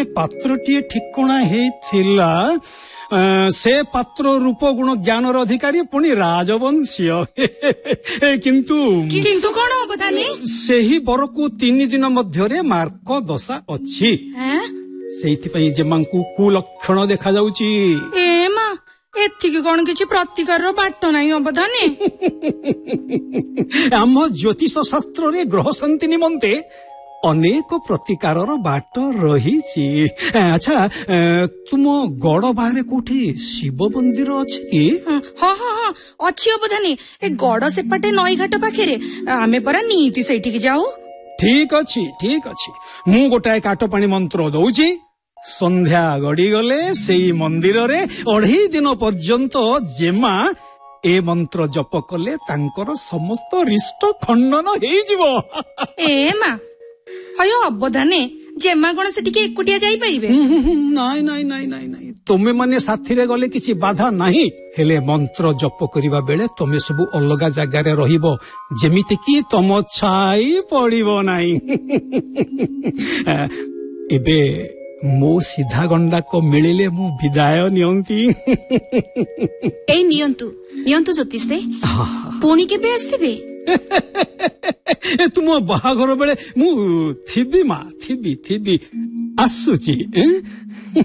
ପାତ୍ରଟିଏ ଠିକଣା ହେଇଥିଲା। ସେ ପାତ୍ର ରୂପ ଗୁଣ ଜ୍ଞାନର ଅଧିକାରୀ ପୁଣି ରାଜବଂଶୀୟ। କିନ୍ତୁ କଣ ଅବଧାନୀ? ସେହି ବରକୁ 3 ଦିନ ମଧ୍ୟରେ ମାର୍କ ଦଶା ଅଛି। ସେଇଥିପାଇଁ ଯେମାଙ୍କୁ କୁଲକ୍ଷଣ ଦେଖାଯାଉଛି। ଏତିକି କଣ କିଛି ପ୍ରତିକାରର ବାଟ ନାହିଁ ଅବଧାନୀ? ଆମ ଜ୍ୟୋତିଷ ଶାସ୍ତ୍ରରେ ଗ୍ରହ ଶାନ୍ତି ନିମନ୍ତେ ଅନେକ ପ୍ରତିକାରର ବାଟ ରହିଛି। ଆଚ୍ଛା, ତୁମ ଗଡ଼ ବାହାରେ କୋଉଠି ଶିବ ମନ୍ଦିର ଅଛି କି? ହଁ ଅଛି ଅବଧାନୀ। ଏ ଗଡ଼ ସେପଟେ ନଈଘାଟ ପାଖରେ। ଆମେ ପରା ନିଇତି ସେଇଠିକି ଯାଉ। ଠିକ ଅଛି। ମୁଁ ଗୋଟାଏ କାଠ ପାଣି ମନ୍ତ୍ର ଦଉଛି। ସନ୍ଧ୍ୟା ଗଡ଼ିଗଲେ ସେଇ ମନ୍ଦିରରେ 2.5 ଦିନ ପର୍ଯ୍ୟନ୍ତ ଯେମା ଏ ମନ୍ତ୍ର ଜପ କଲେ ତାଙ୍କର ସମସ୍ତ ରିଷ୍ଟ ଖଣ୍ଡନ ହେଇଯିବ। ଅବଧାନୀ, ଯେମା କଣ ସେଠିକି ଏକୁଟିଆ ଯାଇପାରିବେ? ନାଇଁ, ତମେ ମାନେ ସାଥିରେ ଗଲେ କିଛି ବାଧା ନାହିଁ। ହେଲେ ମନ୍ତ୍ର ଜପ କରିବା ବେଳେ ତମେ ସବୁ ଅଲଗା ଜାଗାରେ ରହିବ, ଯେମିତି କି ତମ ଛାଇ ପଡିବ ନାହିଁ। ଏବେ ମୋ ସିଧା ଗଣ୍ଡାକ ମିଳିଲେ ମୁଁ ବିଦାୟ ନିଅନ୍ତି। ଏଇ ନିଅନ୍ତୁ ଜ୍ୟୋତିଷେ। ପୁଣି କେବେ ଆସିବେ? ତୁମ ବାହାଘର ବେଳେ ମୁଁ ଥିବି ମା, ଥିବି ଆସୁଛି।